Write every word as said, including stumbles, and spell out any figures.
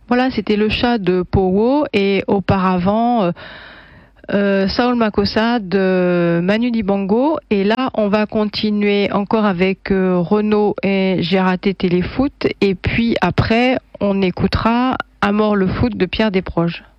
Voilà, c'était le chat de Powo et auparavant euh, euh, Saul Makossa de Manu Dibango. Et là, on va continuer encore avec euh, Renaud et J'ai raté Téléfoot. Et puis après, on écoutera À mort le foot de Pierre Desproges.